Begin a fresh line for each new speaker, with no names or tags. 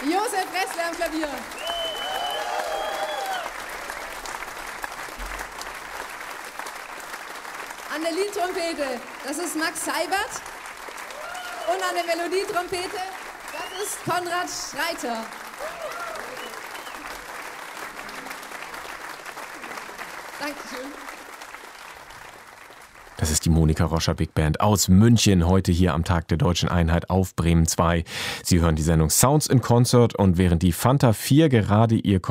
Josef Ressler am Klavier. An der Liedtrompete, das ist Max Seibert. Und an der Melodietrompete, das ist Konrad Schreiter. Dankeschön.
Das ist die Monika Roscher Big Band aus München, heute hier am Tag der Deutschen Einheit auf Bremen 2. Sie hören die Sendung Sounds in Concert und während die Fanta 4 gerade ihr